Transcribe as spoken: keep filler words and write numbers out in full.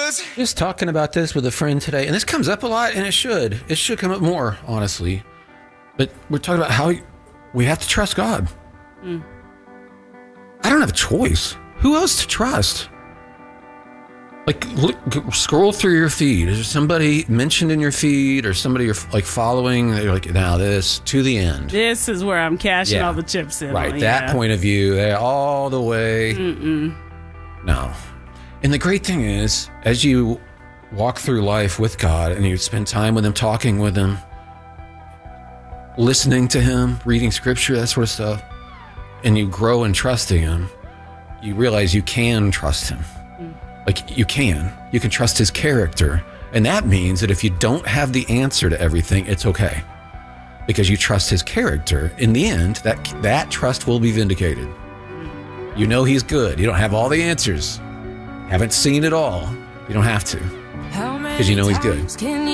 was just talking about this with a friend today, and this comes up a lot, and it should. It should come up more, honestly. But we're talking about how we have to trust God. Mm. I don't have a choice. Who else to trust? Like, look, scroll through your feed. Is there somebody mentioned in your feed or somebody you're like following? They're like, now this to the end. This is where I'm cashing Yeah. all the chips in. Right, on, that yeah. point of view, they're all the way. Mm-mm. No. And the great thing is, as you walk through life with God and you spend time with Him, talking with Him, listening to Him, reading Scripture, that sort of stuff, and you grow in trusting Him, you realize you can trust Him. Like, you can. You can trust His character. And that means that if you don't have the answer to everything, it's okay. Because you trust His character. In the end, that that trust will be vindicated. You know He's good. You don't have all the answers. Haven't seen it all. You don't have to. Because you know He's good.